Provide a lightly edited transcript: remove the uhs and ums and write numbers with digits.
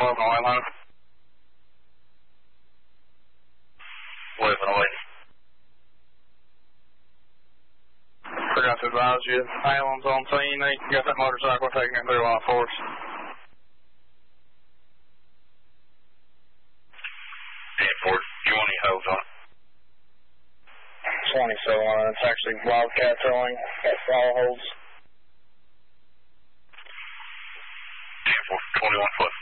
12 on white line. Waving. Forgot to advise you, ambulance on scene. They got that motorcycle taking it through on force. 10-4, you want any holds on it? 27, it's actually Wildcat towing. That's all holds. 10-4, 21 foot.